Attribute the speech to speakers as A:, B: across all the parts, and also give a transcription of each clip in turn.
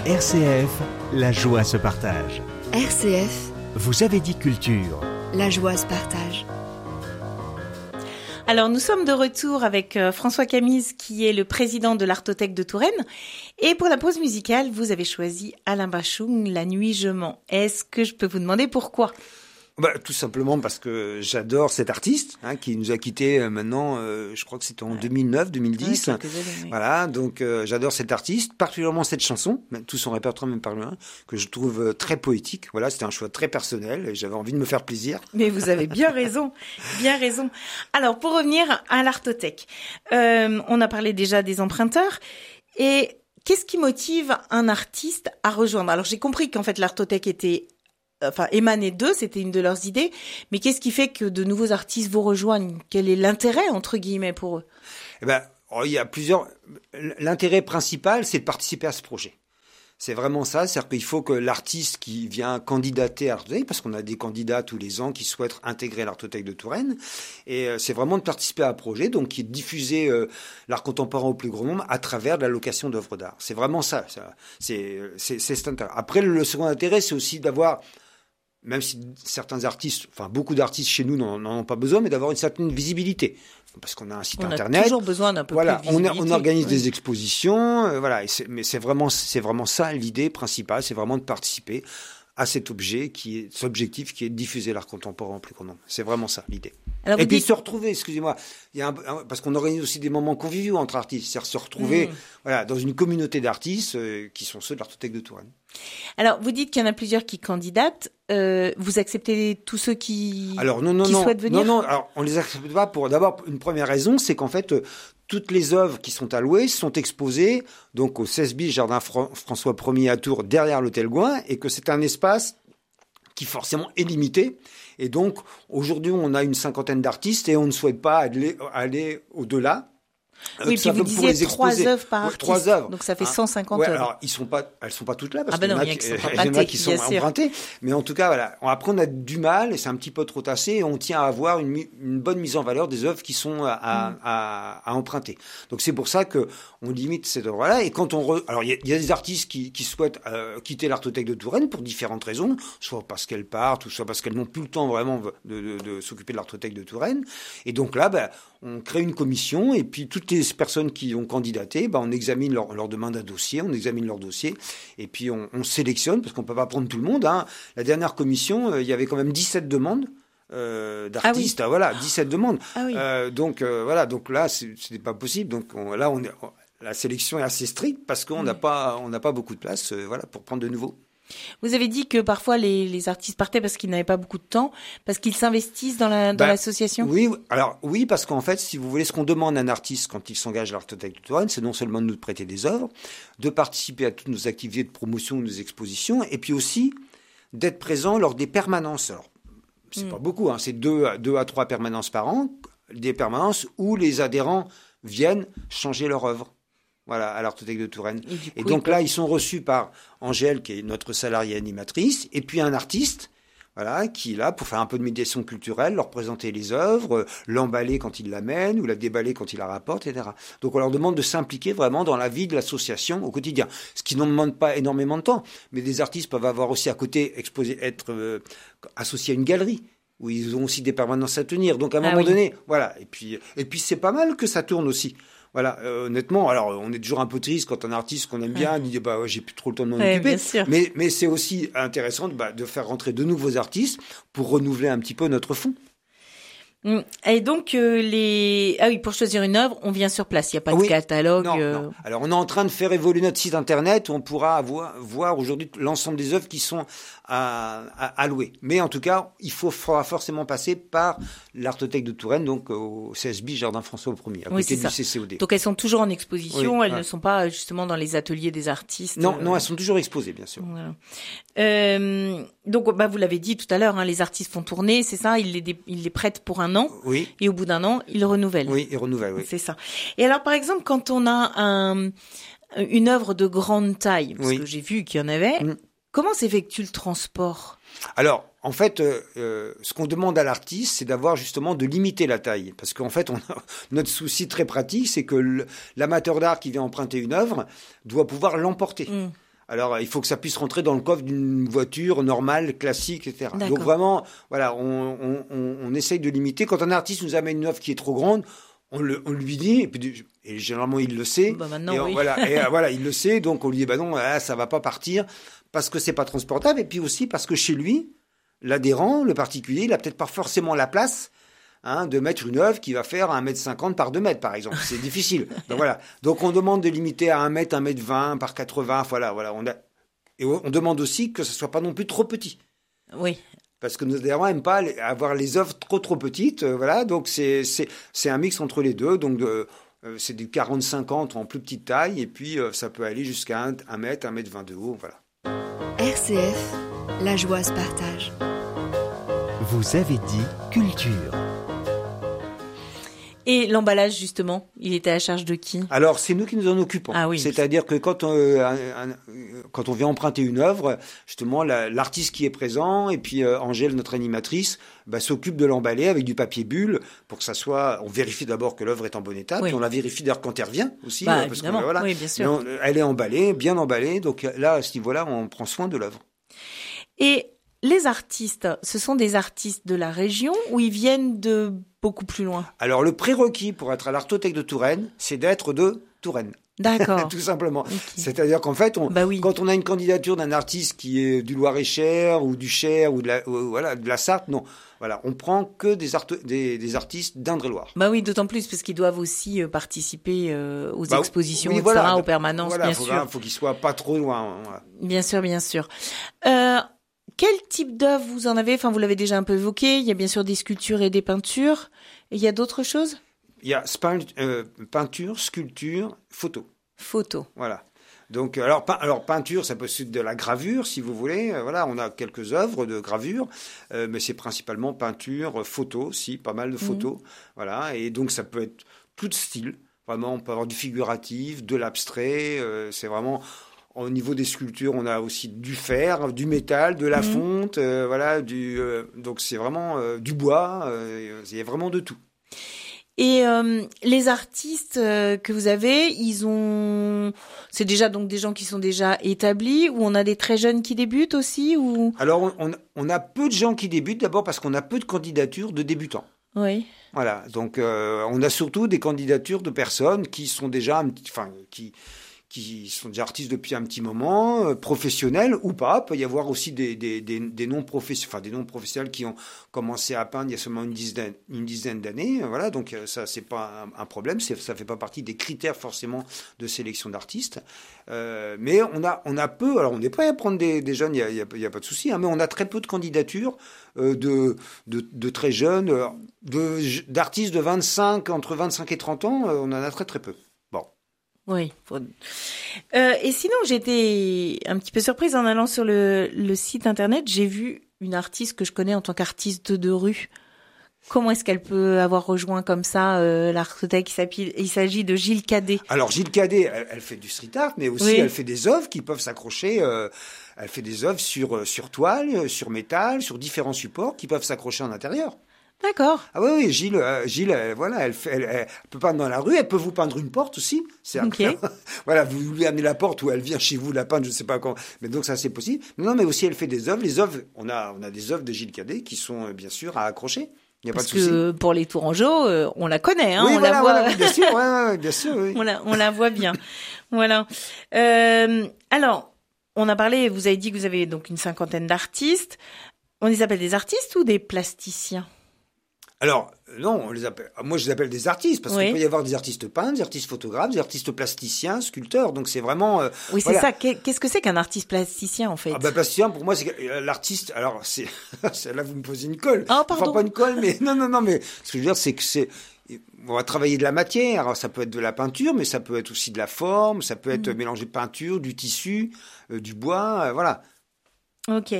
A: RCF, la joie se partage.
B: RCF,
A: Vous avez dit culture.
B: la joie se partage.
C: Alors, nous sommes de retour avec François Camise, qui est le président de l'Artothèque de Touraine. Et pour la pause musicale, vous avez choisi Alain Bachung, La nuit je mens. Est-ce que je peux vous demander pourquoi ?
D: Tout simplement parce que j'adore cet artiste qui nous a quittés maintenant, je crois que c'était en 2009-2010.
C: Ouais, quelques années, oui.
D: Voilà, donc j'adore cet artiste, particulièrement cette chanson, même tout son répertoire même par loin, que je trouve très poétique. Voilà, c'était un choix très personnel et j'avais envie de me faire plaisir.
C: Mais vous avez bien raison, bien raison. Alors, pour revenir à l'Artothèque, on a parlé déjà des emprunteurs. Et qu'est-ce qui motive un artiste à rejoindre ? Alors, j'ai compris qu'en fait, l'Artothèque émanait d'eux, c'était une de leurs idées. Mais qu'est-ce qui fait que de nouveaux artistes vous rejoignent ? Quel est l'intérêt, entre guillemets, pour eux ?
D: Il y a plusieurs. L'intérêt principal, c'est de participer à ce projet. C'est vraiment ça, c'est-à-dire qu'il faut que l'artiste qui vient candidater à l'Artothèque, parce qu'on a des candidats tous les ans qui souhaitent intégrer l'Artothèque de Touraine, et c'est vraiment de participer à un projet, donc qui est de diffuser l'art contemporain au plus grand nombre à travers de la location d'œuvres d'art. C'est vraiment ça. C'est cet intérêt. Après, le second intérêt, c'est aussi d'avoir, même si certains artistes, beaucoup d'artistes chez nous n'en ont pas besoin, mais d'avoir une certaine visibilité. Parce qu'on a un site internet.
C: On a toujours besoin d'un peu plus de visibilité.
D: On organise des expositions, mais c'est vraiment ça l'idée principale, c'est vraiment de participer à cet objectif qui est de diffuser l'art contemporain en plus grand nombre. C'est vraiment ça l'idée.
C: Alors,
D: et puis se retrouver, excusez-moi, parce qu'on organise aussi des moments conviviaux entre artistes, c'est-à-dire se retrouver dans une communauté d'artistes qui sont ceux de l'Artothèque de Touraine.
C: Alors, vous dites qu'il y en a plusieurs qui candidatent. Vous acceptez tous ceux qui souhaitent venir ?
D: Non. Alors, on les accepte pas pour d'abord une première raison, c'est qu'en fait, toutes les œuvres qui sont allouées sont exposées donc au 16 bis Jardin François Ier à Tours, derrière l'hôtel Gouin, et que c'est un espace qui forcément est limité. Et donc, aujourd'hui, on a une cinquantaine d'artistes et on ne souhaite pas aller au-delà.
C: Oui, puis vous disiez 3 œuvres par artiste.
D: 3 œuvres.
C: Donc ça fait 150 œuvres.
D: Alors, elles sont pas toutes là, parce
C: qu'il
D: y en a qui sont empruntées. Mais en tout cas, voilà. Après, on a du mal, et c'est un petit peu trop tassé, et on tient à avoir une bonne mise en valeur des œuvres qui sont à emprunter. Donc c'est pour ça que on limite cette œuvre-là. Et quand alors, il y a des artistes qui souhaitent quitter l'Artothèque de Touraine pour différentes raisons, soit parce qu'elles partent, ou soit parce qu'elles n'ont plus le temps vraiment de s'occuper de l'Artothèque de Touraine. Et donc là, on crée une commission, et puis toutes les personnes qui ont candidaté, on examine leur demande à dossier, on examine leur dossier, et puis on sélectionne, parce qu'on peut pas prendre tout le monde. La dernière commission, il y avait quand même 17 demandes d'artistes.
C: Ah oui.
D: 17 demandes.
C: Ah oui.
D: Donc là, c'était pas possible. Donc la sélection est assez stricte, parce qu'on n'a pas beaucoup de place pour prendre de nouveaux.
C: Vous avez dit que parfois les artistes partaient parce qu'ils n'avaient pas beaucoup de temps, parce qu'ils s'investissent dans l'association.
D: Oui, parce qu'en fait, si vous voulez, ce qu'on demande à un artiste quand il s'engage à l'Artothèque de Touraine, c'est non seulement de nous prêter des œuvres, de participer à toutes nos activités de promotion, nos expositions, et puis aussi d'être présent lors des permanences. Alors, c'est pas beaucoup, c'est 2 à 3 permanences par an, des permanences où les adhérents viennent changer leur œuvre. Voilà, à l'Artothèque de Touraine. Et donc là, ils sont reçus par Angèle, qui est notre salariée animatrice, et puis un artiste, qui est là pour faire un peu de médiation culturelle, leur présenter les œuvres, l'emballer quand ils l'amènent, ou la déballer quand ils la rapportent, etc. Donc on leur demande de s'impliquer vraiment dans la vie de l'association au quotidien. Ce qui ne demande pas énormément de temps, mais des artistes peuvent avoir aussi à côté être associés à une galerie, où ils ont aussi des permanences à tenir. Donc à un moment donné, et puis c'est pas mal que ça tourne aussi. Honnêtement, alors on est toujours un peu triste quand un artiste qu'on aime bien dit j'ai plus trop le temps de m'en occuper. Mais c'est aussi intéressant de faire rentrer de nouveaux artistes pour renouveler un petit peu notre fonds.
C: Et donc pour choisir une œuvre, on vient sur place. Il n'y a pas de catalogue.
D: Non. Alors on est en train de faire évoluer notre site internet où on pourra voir aujourd'hui l'ensemble des œuvres qui sont à louer. Mais en tout cas, il faudra forcément passer par l'Artothèque de Touraine, donc au 16 bis Jardin François Ier, à côté du CCOD.
C: Donc elles sont toujours en exposition, elles ne sont pas justement dans les ateliers des artistes.
D: Non, elles sont toujours exposées, bien sûr.
C: Voilà. Donc vous l'avez dit tout à l'heure, les artistes font tourner, c'est ça, ils les prêtent pour un an, et au bout d'un an, ils renouvellent.
D: Oui, ils renouvellent, oui.
C: C'est ça. Et alors, par exemple, quand on a une œuvre de grande taille, parce que j'ai vu qu'il y en avait, comment s'effectue le transport ?
D: Alors, en fait, ce qu'on demande à l'artiste, c'est de limiter la taille. Parce qu'en fait, notre souci très pratique, c'est que l'amateur d'art qui vient emprunter une œuvre doit pouvoir l'emporter. Alors, il faut que ça puisse rentrer dans le coffre d'une voiture normale, classique, etc.
C: D'accord.
D: Donc vraiment, voilà, on essaye de limiter. Quand un artiste nous amène une œuvre qui est trop grande, on lui dit, et généralement il le sait.
C: Bah maintenant,
D: et
C: oui.
D: Voilà, il le sait, donc on lui dit, bah non, là, ça va pas partir parce que c'est pas transportable, et puis aussi parce que chez lui, l'adhérent, le particulier, il a peut-être pas forcément la place. De mettre une œuvre qui va faire 1,50 m par 2 mètres, par exemple. C'est difficile. Donc, voilà. Donc, on demande de limiter à 1 mètre, 1,20 m par 80. Voilà. Et on demande aussi que ce soit pas non plus trop petit.
C: Oui.
D: Parce que nos adhérents n'aiment pas avoir les œuvres trop petites. Voilà. Donc, c'est un mix entre les deux. Donc, c'est du 40-50 en plus petite taille. Et puis, ça peut aller jusqu'à 1 mètre, 1,20 m de haut. Voilà.
B: RCF, la joie se partage.
A: Vous avez dit culture.
C: Et l'emballage, justement, il était à charge de qui?
D: Alors, c'est nous qui nous en occupons.
C: Ah oui.
D: C'est-à-dire que quand on vient emprunter une œuvre, justement, l'artiste qui est présent, et puis Angèle, notre animatrice, s'occupe de l'emballer avec du papier bulle pour que ça soit... On vérifie d'abord que l'œuvre est en bon état,
C: Oui.
D: puis on la vérifie d'ailleurs quand elle revient aussi.
C: Évidemment,
D: voilà.
C: oui, bien sûr.
D: Elle est emballée, bien emballée, donc là, à ce niveau-là, on prend soin de l'œuvre.
C: Et les artistes, ce sont des artistes de la région ou ils viennent de beaucoup plus loin?
D: Alors, le prérequis pour être à l'Artothèque de Touraine, c'est d'être de Touraine.
C: D'accord.
D: Tout simplement.
C: Okay.
D: C'est-à-dire qu'en fait,
C: oui.
D: quand on a une candidature d'un artiste qui est du Loir-et-Cher ou du Cher ou de la Sarthe, non. Voilà, on prend que des artistes d'Indre-et-Loire.
C: Oui, d'autant plus parce qu'ils doivent aussi participer aux expositions,
D: oui,
C: etc.,
D: voilà.
C: aux permanences, bien sûr.
D: Il faut qu'ils soient pas trop loin. Voilà.
C: Bien sûr, bien sûr. Quel type d'œuvre vous en avez? Enfin, vous l'avez déjà un peu évoqué. Il y a bien sûr des sculptures et des peintures. Et il y a d'autres choses?
D: Il y a peinture, sculpture, photo.
C: Photo.
D: Voilà. Donc, alors peinture, ça peut être de la gravure, si vous voulez. Voilà, on a quelques œuvres de gravure, mais c'est principalement peinture, photo, pas mal de photos. Voilà, et donc ça peut être tout style. Vraiment, on peut avoir du figuratif, de l'abstrait. C'est vraiment... Au niveau des sculptures, on a aussi du fer, du métal, de la fonte, voilà, donc c'est vraiment du bois, il y a vraiment de tout.
C: Et les artistes que vous avez, c'est déjà donc des gens qui sont déjà établis, ou on a des très jeunes qui débutent aussi, ou...
D: Alors on a peu de gens qui débutent, d'abord parce qu'on a peu de candidatures de débutants.
C: Oui.
D: Voilà, donc on a surtout des candidatures de personnes qui sont déjà qui sont déjà artistes depuis un petit moment, professionnels ou pas. Il peut y avoir aussi des non-professionnels qui ont commencé à peindre il y a seulement une dizaine d'années. Voilà, donc ça, c'est pas un problème. Ça fait pas partie des critères forcément de sélection d'artistes. Mais on a peu. Alors, on est prêt à prendre des jeunes, il y a pas de souci. Mais on a très peu de candidatures de très jeunes, d'artistes entre 25 et 30 ans. On en a très très peu.
C: Oui. Et sinon, j'étais un petit peu surprise en allant sur le site internet. J'ai vu une artiste que je connais en tant qu'artiste de rue. Comment est-ce qu'elle peut avoir rejoint comme ça l'Artothèque? Il s'agit de Gilles Cadet.
D: Alors Gilles Cadet, elle fait du street art, mais aussi elle fait des œuvres qui peuvent s'accrocher. Elle fait des œuvres sur toile, sur métal, sur différents supports qui peuvent s'accrocher en intérieur.
C: D'accord.
D: Ah oui, Gilles, voilà, elle peut peindre dans la rue, elle peut vous peindre une porte aussi.
C: Okay.
D: Voilà, vous lui amenez la porte ou elle vient chez vous la peindre, je ne sais pas quand. Mais donc ça, c'est possible. Non, mais aussi elle fait des œuvres. Les œuvres, on a des œuvres de Gilles Cadet qui sont bien sûr à accrocher. Il n'y a pas de souci.
C: Parce que pour les Tourangeaux, on la connaît, hein.
D: Oui,
C: on
D: voilà,
C: la voit.
D: voilà, bien sûr, bien sûr. Oui.
C: On la voit bien. Voilà. Alors, on a parlé. Vous avez dit que vous avez donc une 50aine d'artistes. On les appelle des artistes ou des plasticiens?
D: Alors, non, moi je les appelle des artistes, parce qu'il peut y avoir des artistes peintres, des artistes photographes, des artistes plasticiens, sculpteurs, donc c'est vraiment...
C: oui, c'est ça. Qu'est-ce que c'est qu'un artiste plasticien, en fait?
D: Plasticien, pour moi, c'est l'artiste... Alors, là, vous me posez une colle.
C: Oh, pardon.
D: Enfin, pas une colle, mais... Non, mais ce que je veux dire, c'est que on va travailler de la matière. Alors, ça peut être de la peinture, mais ça peut être aussi de la forme, ça peut être mélanger de peinture, du tissu, du bois, voilà.
C: Ok.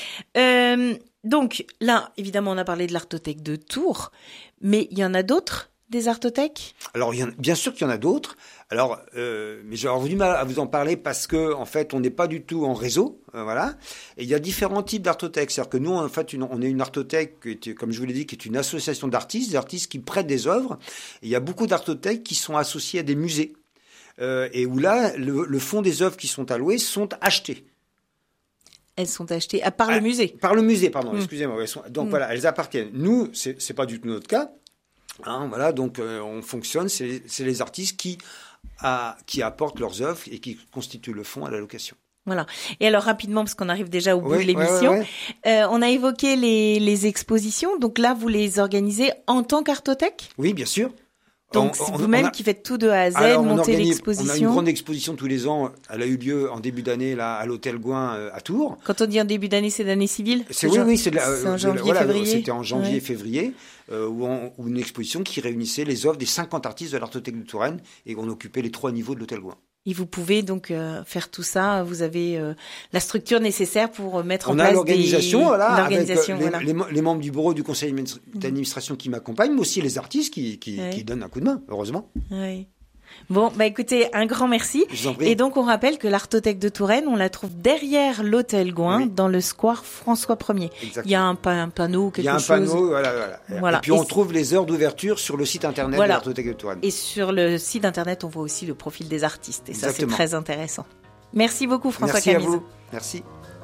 C: Donc là, évidemment, on a parlé de l'Artothèque de Tours, mais il y en a d'autres, des artothèques?
D: Alors, bien sûr qu'il y en a d'autres. Alors, mais j'ai avoir du mal à vous en parler parce que, en fait, on n'est pas du tout en réseau, voilà. Et il y a différents types d'artothèques. C'est-à-dire que nous, en fait, on est une artothèque comme je vous l'ai dit, qui est une association d'artistes, des artistes qui prêtent des œuvres. Et il y a beaucoup d'artothèques qui sont associées à des musées. et où là, le fond des œuvres qui sont allouées sont achetées.
C: Elles sont achetées par le musée.
D: Par le musée, pardon, excusez-moi. Donc voilà, elles appartiennent. Nous, c'est pas du tout notre cas. Hein, voilà, donc on fonctionne, c'est les artistes qui apportent leurs œuvres et qui constituent le fonds à la location.
C: Voilà. Et alors rapidement, parce qu'on arrive déjà au bout de l'émission, on a évoqué les expositions. Donc là, vous les organisez en tant qu'Artothèque ?
D: Oui, bien sûr.
C: Donc c'est vous-même qui faites tout de A à Z, montez l'exposition.
D: On a une grande exposition tous les ans. Elle a eu lieu en début d'année là à l'Hôtel Gouin à Tours.
C: Quand on dit en début d'année, c'est d'année civile ?
D: C'est en
C: janvier-février.
D: C'était en janvier-février, où une exposition qui réunissait les œuvres des 50 artistes de l'Artothèque de Touraine et on occupait les 3 niveaux de l'Hôtel Gouin.
C: Et vous pouvez donc faire tout ça. Vous avez la structure nécessaire pour mettre en place
D: l'organisation, avec
C: voilà.
D: les membres du bureau du conseil d'administration qui m'accompagnent, mais aussi les artistes qui donnent un coup de main, heureusement.
C: Oui. Bon, écoutez, un grand merci.
D: Je vous en prie.
C: Et donc, on rappelle que l'Artothèque de Touraine, on la trouve derrière l'Hôtel Gouin, dans le square François 1er.
D: Exactement.
C: Il y a un panneau, quelque chose.
D: Il y a un panneau, voilà. Et puis, on trouve les heures d'ouverture sur le site internet de l'Artothèque de Touraine.
C: Et sur le site internet, on voit aussi le profil des artistes. Et
D: Exactement.
C: ça, c'est très intéressant. Merci beaucoup, François
D: Camise.
C: Camise.
D: Merci à vous. Merci.